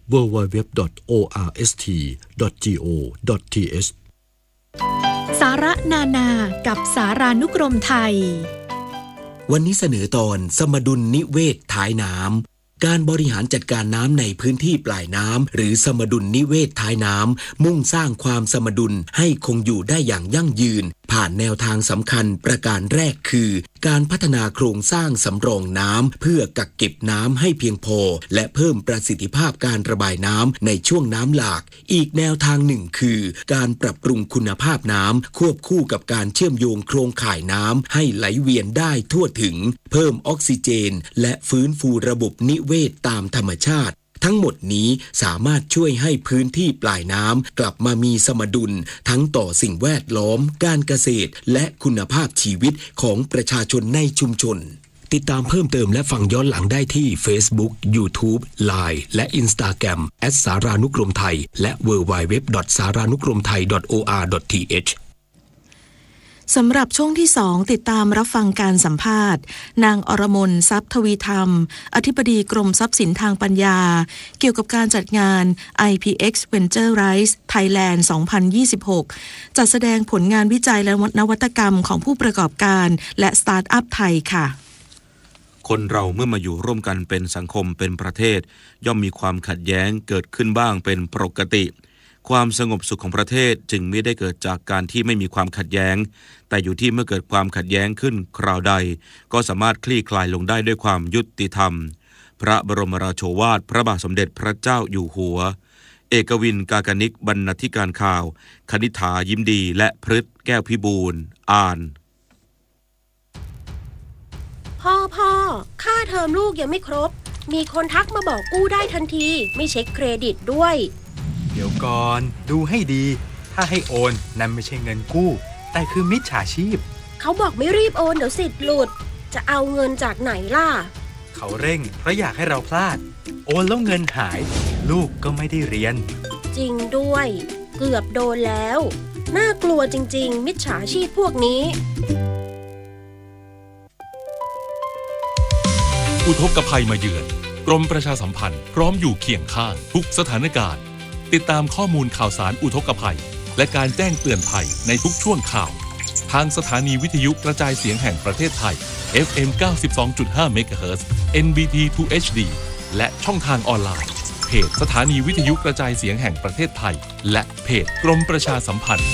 www.orst.go.th สาระนานากับสารานุกรมไทยวันนี้เสนอตอนสมดุลนิเวศท้ายน้ำการบริหารจัดการน้ำในพื้นที่ปลายน้ำหรือสมดุลนิเวศท้ายน้ำมุ่งสร้างความสมดุลให้คงอยู่ได้อย่างยั่งยืนผ่านแนวทางสำคัญประการแรกคือการพัฒนาโครงสร้างสำรองน้ำเพื่อกักเก็บน้ำให้เพียงพอและเพิ่มประสิทธิภาพการระบายน้ำในช่วงน้ำหลากอีกแนวทางหนึ่งคือการปรับปรุงคุณภาพน้ำควบคู่กับการเชื่อมโยงโครงข่ายน้ำให้ไหลเวียนได้ทั่วถึงเพิ่มออกซิเจนและฟื้นฟูระบบนิเวศตามธรรมชาติทั้งหมดนี้สามารถช่วยให้พื้นที่ปลายน้ำกลับมามีสมดุลทั้งต่อสิ่งแวดล้อมการเกษตรและคุณภาพชีวิตของประชาชนในชุมชนติดตามเพิ่มเติมและฟังย้อนหลังได้ที่ Facebook, YouTube, Line และ Instagram @saranukromthai และ www.saranukromthai.or.th สำหรับช่วงที่2ติดตามรับฟังการสัมภาษณ์นางอรมนทรัพย์ทวีธรรมอธิบดีกรมทรัพย์สินทางปัญญาเกี่ยวกับการจัดงาน IPX Venture Rise Thailand 2026 จัดแสดงผลงานวิจัยและนวัตกรรมของผู้ประกอบการและสตาร์ทอัพไทยค่ะคนเราเมื่อมาอยู่ร่วมกันเป็นสังคมเป็นประเทศย่อมมีความขัดแย้งเกิดขึ้นบ้างเป็นปกติความสงบสุขของประเทศจึงไม่ได้เกิดจากการที่ไม่มีความขัดแย้งแต่อยู่ที่เมื่อเกิดความขัดแย้งขึ้นคราวใดก็สามารถคลี่คลายลงได้ด้วยความยุติธรรมพระบรมราโชวาทพระบาทสมเด็จพระเจ้าอยู่หัวเอกวินกากนิกบรรณาธิการข่าวคณิษฐายิ้มดีและพฤทธิ์แก้วพิบูลอ่านพ่อค่าเทอมลูกยังไม่ครบมีคนทักมาบอกกู้ได้ทันทีไม่เช็คเครดิตด้วยเดี๋ยวก่อนดูให้ดีถ้าให้โอนนั่นไม่ใช่เงินกู้แต่คือมิจฉาชีพเขาบอกไม่รีบโอนเดี๋ยวสิทธิ์หลุดจะเอาเงินจากไหนล่ะเขาเร่งเพราะอยากให้เราพลาดโอนแล้วเงินหายลูกก็ไม่ได้เรียนจริงด้วยเกือบโดนแล้วน่ากลัวจริงๆมิจฉาชีพพวกนี้อุทกภัยมาเยือนกรมประชาสัมพันธ์พร้อมอยู่เคียงข้างทุกสถานการณ์ติดตามข้อมูลข่าวสารอุทกภัยและการแจ้งเตือนภัยในทุกช่วงข่าวทางสถานีวิทยุกระจายเสียงแห่งประเทศไทย FM 92.5 เมกะเฮิรตซ์ NBT 2 HD และช่องทางออนไลน์เพจสถานีวิทยุกระจายเสียงแห่งประเทศไทยและเพจกรมประชาสัมพันธ์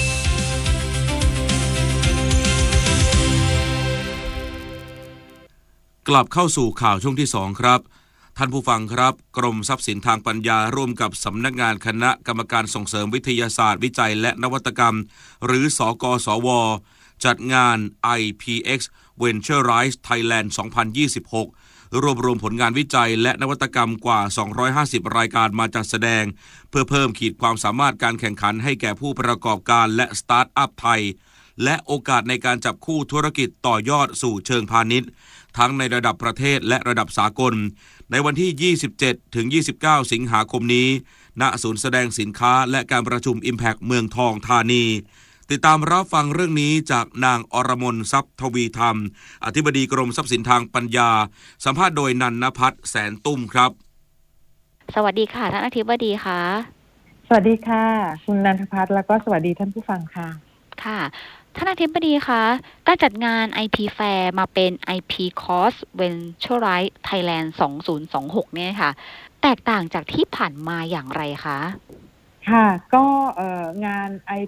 กลับเข้าสู่ข่าวช่วงที่2ครับท่านผู้ฟังครับกรมทรัพย์สินทางปัญญาร่วมกับสำนักงานคณะกรรมการส่งเสริมวิทยาศาสตร์วิจัยและนวัตกรรมหรือสกสวจัดงาน IPX Venture Rise Thailand 2026 รวบรวมผลงานวิจัยและนวัตกรรมกว่า250รายการมาจัดแสดงเพื่อเพิ่มขีดความสามารถการแข่งขันให้แก่ผู้ประกอบการและสตาร์ทอัพไทยและโอกาสในการจับคู่ธุรกิจต่อยอดสู่เชิงพาณิชย์ทั้งในระดับประเทศและระดับสากลในวันที่ 27 ถึง 29 สิงหาคมนี้ณศูนย์แสดงสินค้าและการประชุม Impact เมืองทองธานีติดตามรับฟังเรื่องนี้จากนางอรมนทรัพย์ทวีธรรมอธิบดีกรมทรัพย์สินทางปัญญาสัมภาษณ์โดยนันนภัทรแสนตุ้มครับสวัสดีค่ะท่านอธิบดีค่ะสวัสดีค่ะคุณนันทภัทรแล้วก็สวัสดีท่านผู้ฟังค่ะค่ะท่านอธิบดีคะการจัดงาน IP Fair มาเป็น IP Course Venturize Thailand 2026เนี่ยค่ะแตกต่างจากที่ผ่านมาอย่างไรคะค่ะก็งาน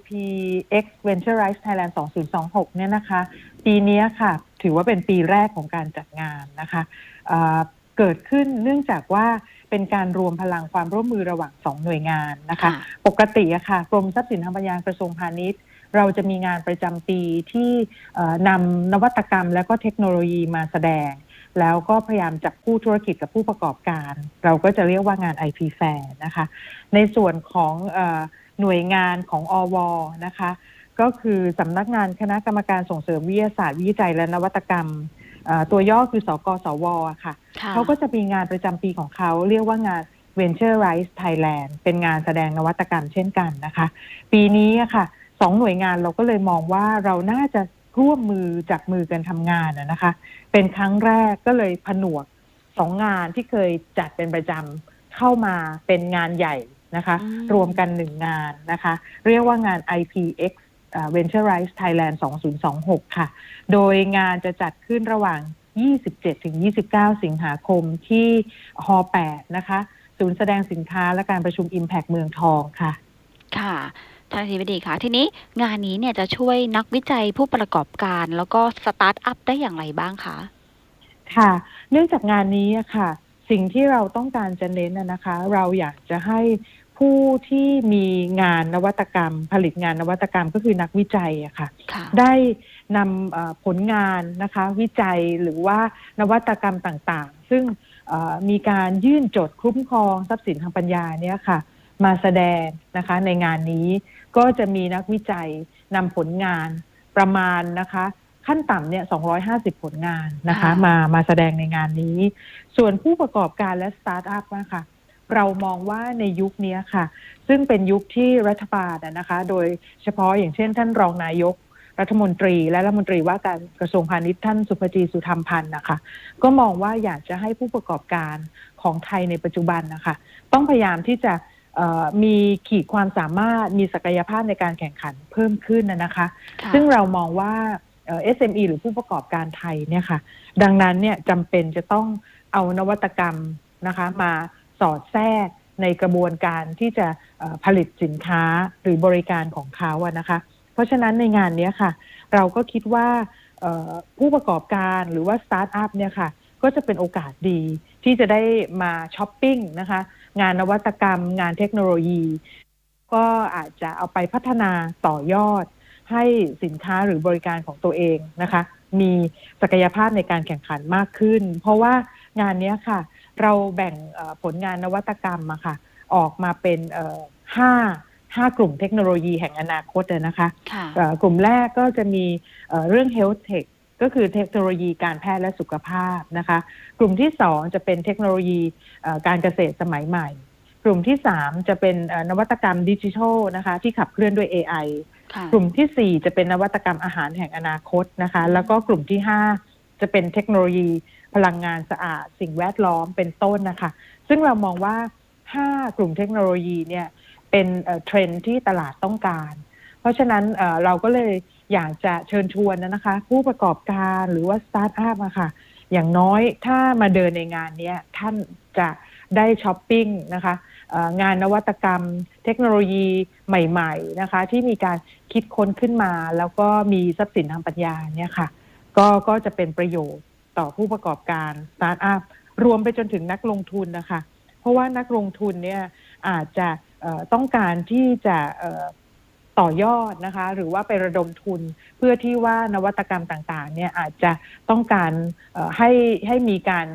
IPX Venturize Thailand 2026เนี่ยนะคะปีนี้ค่ะถือว่าเป็นปีแรกของการจัดงานนะคะเกิดขึ้นเนื่องจากว่าเป็นการรวมพลังความร่วมมือระหว่าง2หน่วยงานนะคะปกติอะค่ะกรมทรัพย์สินทางปัญญากระทรวงพาณิชย์เราจะมีงานประจำปีที่นำนวัตกรรมและก็เทคโนโลยีมาแสดงแล้วก็พยายามจับคู่ธุรกิจกับผู้ประกอบการเราก็จะเรียกว่างาน IP Fair นะคะในส่วนของหน่วยงานของอว.นะคะก็คือสำนักงานคณะกรรมการส่งเสริมวิทยาศาสตร์วิจัยและนวัตกรรมตัวย่อคือสกสว.ค่ะเขาก็จะมีงานประจำปีของเขาเรียกว่างาน Venturize Thailand เป็นงานแสดงนวัตกรรมเช่นกันนะคะปีนี้ค่ะ2หน่วยงานเราก็เลยมองว่าเราน่าจะร่วมมือจับมือกันทำงานนะคะเป็นครั้งแรกก็เลยผนวก2งานที่เคยจัดเป็นประจำเข้ามาเป็นงานใหญ่นะคะรวมกัน1งานนะคะเรียกว่างาน IPX Venturize Thailand 2026ค่ะโดยงานจะจัดขึ้นระหว่าง27 ถึง 29 สิงหาคมที่ฮ.8 นะคะศูนย์แสดงสินค้าและการประชุม Impact เมืองทองค่ะค่ะท่านอธิบดีคะทีนี้งานนี้เนี่ยจะช่วยนักวิจัยผู้ประกอบการแล้วก็สตาร์ทอัพได้อย่างไรบ้างคะค่ะเนื่องจากงานนี้ค่ะสิ่งที่เราต้องการจะเน้นนะคะเราอยากจะให้ผู้ที่มีงานนวัตกรรมผลิตงานนวัตกรรมก็คือนักวิจัยอะค่ะได้นำผลงานนะคะวิจัยหรือว่านวัตกรรมต่างๆซึ่งมีการยื่นจดคุ้มครองทรัพย์สินทางปัญญาเนี่ยค่ะมาแสดงนะคะในงานนี้ก็จะมีนักวิจัยนำผลงานประมาณนะคะขั้นต่ำเนี่ย250ผลงานนะคะมาแสดงในงานนี้ส่วนผู้ประกอบการและสตาร์ทอัพนะคะเรามองว่าในยุคนี้ค่ะซึ่งเป็นยุคที่รัฐบาลนะคะโดยเฉพาะอย่างเช่นท่านรองนายกรัฐมนตรีและรัฐมนตรีว่าการกระทรวงพาณิชย์ท่านสุภจีสุธรรมพันธ์นะคะก็มองว่าอยากจะให้ผู้ประกอบการของไทยในปัจจุบันนะคะต้องพยายามที่จะมีขีดความสามารถมีศักยภาพในการแข่งขันเพิ่มขึ้นนะคะซึ่งเรามองว่าSME หรือผู้ประกอบการไทยเนี่ยค่ะดังนั้นเนี่ยจำเป็นจะต้องเอานวัตกรรมนะคะมาสอดแทรกในกระบวนการที่จะผลิตสินค้าหรือบริการของเขาอะนะคะเพราะฉะนั้นในงานนี้ค่ะเราก็คิดว่าผู้ประกอบการหรือว่าสตาร์ทอัพเนี่ยค่ะก็จะเป็นโอกาสดีที่จะได้มาช้อปปิ้งนะคะงานนวัตกรรมงานเทคโนโลยีก็อาจจะเอาไปพัฒนาต่อยอดให้สินค้าหรือบริการของตัวเองนะคะมีศักยภาพในการแข่งขันมากขึ้นเพราะว่างานนี้ค่ะเราแบ่งผลงานนวัตกรรมอะค่ะออกมาเป็น5กลุ่มเทคโนโลยีแห่งอนาคตนะคะกลุ่มแรกก็จะมีเรื่อง Health Tech ก็คือเทคโนโลยีการแพทย์และสุขภาพนะคะกลุ่มที่2จะเป็นเทคโนโลยีการเกษตรสมัยใหม่กลุ่มที่3จะเป็นนวัตกรรมดิจิทัลนะคะที่ขับเคลื่อนด้วย AI กลุ่มที่4จะเป็นนวัตกรรมอาหารแห่งอนาคตนะคะแล้วก็กลุ่มที่5จะเป็นเทคโนโลยีพลังงานสะอาดสิ่งแวดล้อมเป็นต้นนะคะซึ่งเรามองว่า5กลุ่มเทคโนโลยีเนี่ยเป็นเทรนด์ที่ตลาดต้องการเพราะฉะนั้นเราก็เลยอยากจะเชิญชวนนะคะผู้ประกอบการหรือว่าสตาร์ทอัพอะค่ะอย่างน้อยถ้ามาเดินในงานนี้ท่านจะได้ช้อปปิ้งนะคะงานนวัตกรรมเทคโนโลยีใหม่ๆนะคะที่มีการคิดค้นขึ้นมาแล้วก็มีทรัพย์สินทางปัญญาเนี่ยค่ะก็จะเป็นประโยชน์ต่อผู้ประกอบการสตาร์ทอัพรวมไปจนถึงนักลงทุนนะคะเพราะว่านักลงทุนเนี่ยอาจจะต้องการที่จะต่อยอดนะคะหรือว่าไประดมทุนเพื่อที่ว่านวัตกรรมต่างๆเนี่ยอาจจะต้องการให้มีการ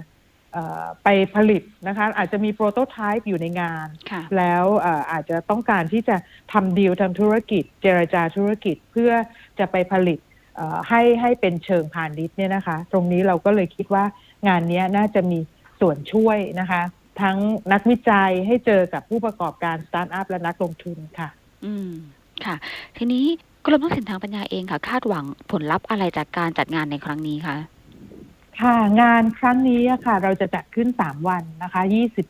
ไปผลิตนะคะอาจจะมีโปรโตไทป์อยู่ในงานแล้วอาจจะต้องการที่จะทำดีลทางธุรกิจเจรจาธุรกิจเพื่อจะไปผลิตให้เป็นเชิงพาณิชย์เนี่ยนะคะตรงนี้เราก็เลยคิดว่างานนี้น่าจะมีส่วนช่วยนะคะทั้งนักวิจัยให้เจอกับผู้ประกอบการสตาร์ทอัพและนักลงทุนค่ะค่ะทีนี้กรมทรัพย์สินทางปัญญาเองค่ะคาดหวังผลลัพธ์อะไรจากการจัดงานในครั้งนี้คะค่ะงานครั้งนี้ค่ะเราจะจัดขึ้น3วันนะคะ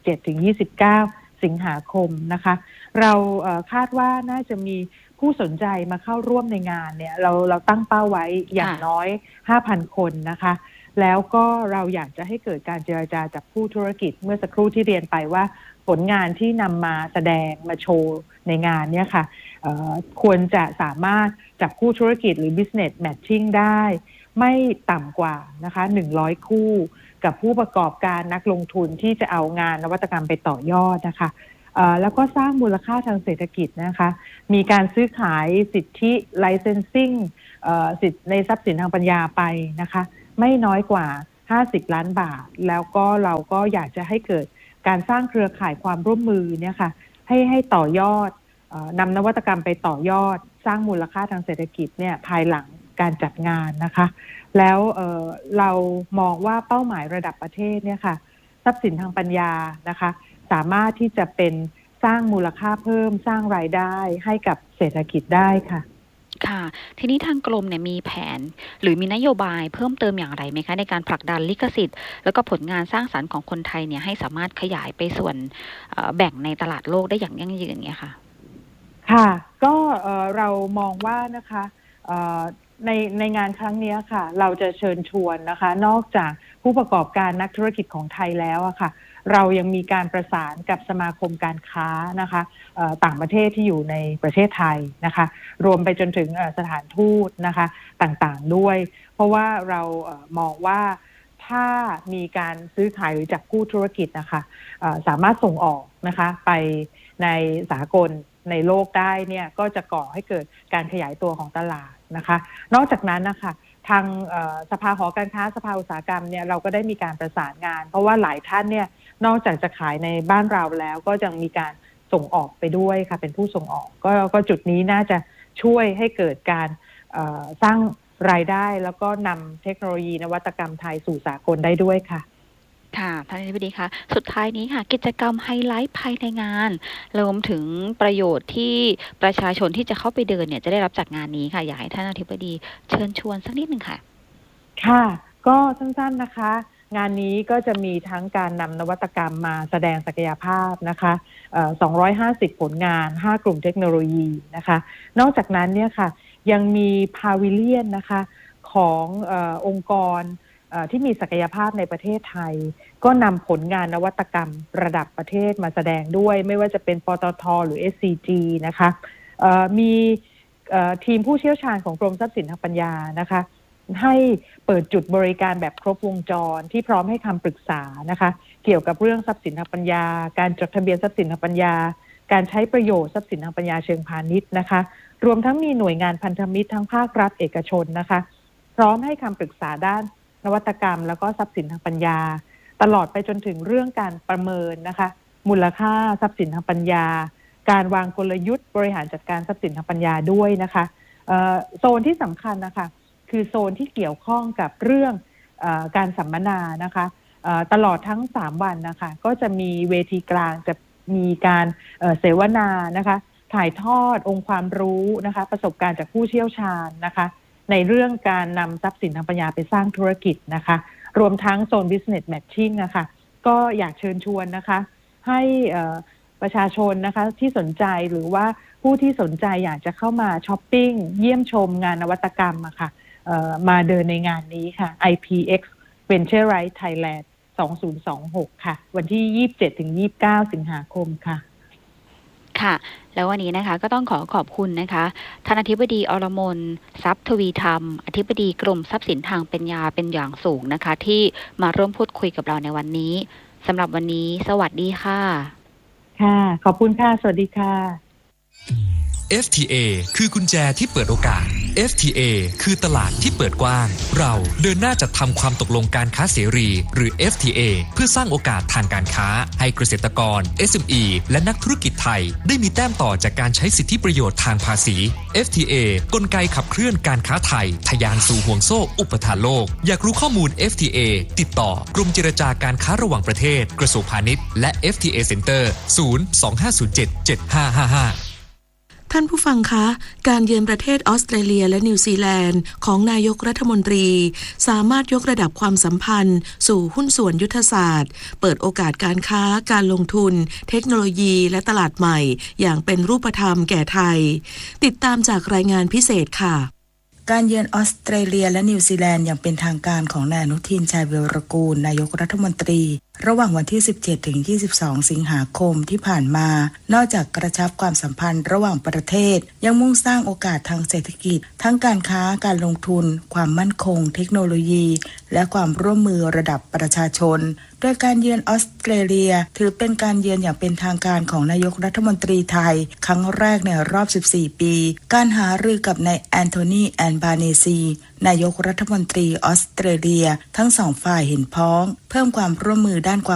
27-29 สิงหาคมนะคะเราคาดว่าน่าจะมีผู้สนใจมาเข้าร่วมในงานเนี่ยเราตั้งเป้าไว้อย่างน้อย 5,000 คนนะคะแล้วก็เราอยากจะให้เกิดการเจรจาจากผู้ธุรกิจเมื่อสักครู่ที่เรียนไปว่าผลงานที่นำมาแสดงมาโชว์ในงานเนี่ยค่ะควรจะสามารถจับคู่ธุรกิจหรือ business matching ได้ไม่ต่ำกว่านะคะ100 คู่กับผู้ประกอบการนักลงทุนที่จะเอางานนวัตกรรมไปต่อยอดนะคะแล้วก็สร้างมูลค่าทางเศรษฐกิจนะคะมีการซื้อขายสิทธิ licensing สิทธิในทรัพย์สินทางปัญญาไปนะคะไม่น้อยกว่า50 ล้านบาทแล้วก็เราก็อยากจะให้เกิดการสร้างเครือข่ายความร่วมมือเนี่ยค่ะให้ต่อยอดนำนวัตกรรมไปต่อยอดสร้างมูลค่าทางเศรษฐกิจเนี่ยภายหลังการจัดงานนะคะแล้วเรามองว่าเป้าหมายระดับประเทศเนี่ยค่ะทรัพย์สินทางปัญญานะคะสามารถที่จะเป็นสร้างมูลค่าเพิ่มสร้างรายได้ให้กับเศรษฐกิจได้ค่ะค่ะทีนี้ทางกรมเนี่ยมีแผนหรือมีนโยบายเพิ่มเติมอย่างไรไหมคะในการผลักดันลิขสิทธิ์แล้วก็ผลงานสร้างสรรค์ของคนไทยเนี่ยให้สามารถขยายไปส่วนแบ่งในตลาดโลกได้อย่างยั่งยืนเนี่ยค่ะค่ะก็เรามองว่านะคะในงานครั้งนี้ค่ะเราจะเชิญชวนนะคะนอกจากผู้ประกอบการนักธุรกิจของไทยแล้วอะค่ะเรายังมีการประสานกับสมาคมการค้านะคะต่างประเทศที่อยู่ในประเทศไทยนะคะรวมไปจนถึงสถานทูตนะคะต่างๆด้วยเพราะว่าเรามองว่าถ้ามีการซื้อขายหรือจับคู่ธุรกิจนะคะสามารถส่งออกนะคะไปในสากลในโลกได้เนี่ยก็จะก่อให้เกิดการขยายตัวของตลาดนะคะนอกจากนั้นนะคะทางสภาหอการค้าสภาอุตสาหกรรมเนี่ยเราก็ได้มีการประสานงานเพราะว่าหลายท่านเนี่ยนอกจากจะขายในบ้านเราแล้วก็ยังมีการส่งออกไปด้วยค่ะเป็นผู้ส่งออกก็จุดนี้น่าจะช่วยให้เกิดการสร้างรายได้แล้วก็นำเทคโนโลยีนวัตกรรมไทยสู่สากลได้ด้วยค่ะค่ะท่านอธิบดีคะสุดท้ายนี้ค่ะกิจกรรมไฮไลท์ภายในงานรวมถึงประโยชน์ที่ประชาชนที่จะเข้าไปเดินเนี่ยจะได้รับจากงานนี้ค่ะอยากให้ท่านอธิบดีเชิญชวนสักนิดนึงค่ะค่ะก็สั้นๆนะคะงานนี้ก็จะมีทั้งการนำนวัตกรรมมาแสดงศักยภาพนะคะ250 ผลงาน5 กลุ่มเทคโนโลยีนะคะนอกจากนั้นเนี่ยค่ะยังมีพาวิเลียนนะคะขององค์กรที่มีศักยภาพในประเทศไทยก็นำผลงานนวัตกรรมระดับประเทศมาแสดงด้วยไม่ว่าจะเป็นปตท.หรือ SCG นะคะมีทีมผู้เชี่ยวชาญของกรมทรัพย์สินทางปัญญานะคะให้เปิดจุดบริการแบบครบวงจรที่พร้อมให้คำปรึกษานะคะเกี่ยวกับเรื่องทรัพย์สินทางปัญญาการจดทะเบียนทรัพย์สินทางปัญญาการใช้ประโยชน์ทรัพย์สินทางปัญญาเชิงพาณิชย์นะคะรวมทั้งมีหน่วยงานพันธมิตรทั้งภาครัฐเอกชนนะคะพร้อมให้คำปรึกษาด้านนวัตกรรมแล้วก็ทรัพย์สินทางปัญญาตลอดไปจนถึงเรื่องการประเมินนะคะมูลค่าทรัพย์สินทางปัญญาการวางกลยุทธ์บริหารจัดการทรัพย์สินทางปัญญาด้วยนะคะโซนที่สำคัญนะคะคือโซนที่เกี่ยวข้องกับเรื่องการสัมมนานะคะตลอดทั้ง3วันนะคะก็จะมีเวทีกลางจะมีการเสวนานะคะถ่ายทอดองค์ความรู้นะคะประสบการณ์จากผู้เชี่ยวชาญนะคะในเรื่องการนำทรัพย์สินทางปัญญาไปสร้างธุรกิจนะคะรวมทั้งโซน business matching นะคะก็อยากเชิญชวนนะคะให้ประชาชนนะคะที่สนใจหรือว่าผู้ที่สนใจอยากจะเข้ามาช้อปปิ้งเยี่ยมชมงานนวัตกรรมอะค่ะมาเดินในงานนี้ค่ะ IPX Venture Right Thailand 2026ค่ะวันที่ 27-29 สิงหาคมค่ะค่ะแล้ววันนี้นะคะก็ต้องขอบคุณนะคะท่านอธิบดีอรมนทรัพย์ทวีธรรมอธิบดีกรมทรัพย์สินทางปัญญาเป็นอย่างสูงนะคะที่มาร่วมพูดคุยกับเราในวันนี้สำหรับวันนี้สวัสดีค่ะค่ะขอบคุณค่ะสวัสดีค่ะ FTA คือกุญแจที่เปิดโอกาส FTA คือตลาดที่เปิดกว้างเราเดินหน้าจัดทำความตกลงการค้าเสรีหรือ FTA เพื่อสร้างโอกาสทางการค้าให้เกษตรกร SME และนักธุรกิจไทยได้มีแต้มต่อจากการใช้สิทธิประโยชน์ทางภาษี FTA กลไกขับเคลื่อนการค้าไทยทะยานสู่ห่วงโซ่อุปทานโลกอยากรู้ข้อมูล FTA ติดต่อกรมเจรจาการค้าระหว่างประเทศกระทรวงพาณิชย์และ FTA Center 025077555 ท่านผู้ฟังคะการเยือนประเทศออสเตรเลียและนิวซีแลนด์ของนายกรัฐมนตรีสามารถยกระดับความสัมพันธ์สู่หุ้นส่วนยุทธศาสตร์เปิดโอกาสการค้าการลงทุนเทคโนโลยีและตลาดใหม่อย่างเป็นรูปธรรมแก่ไทยติดตามจากรายงานพิเศษค่ะการเยือนออสเตรเลียและนิวซีแลนด์อย่างเป็นทางการของนายอนุทินชาญวีรกูลนายกรัฐมนตรีระหว่างวันที่ 17 ถึง 22 สิงหาคมที่ผ่านมานอกจากกระชับความสัมพันธ์ระหว่างประเทศยังมุ่งสร้างโอกาสทางเศรษฐกิจทั้งการค้าการลงทุนความมั่นคงเทคโนโลยีและความร่วมมือระดับประชาชนโดยการเยือนออสเตรเลียถือเป็นการเยือนอย่างเป็นทางการของนายกรัฐมนตรีไทยครั้งแรกในรอบ 14 ปีการหารือกับนายแอนโทนีแอนบาเนซีนายกรัฐมนตรีออสเตรเลียทั้งสองฝ่ายเห็นพ้องเพิ่มความร่วมมือด้านความ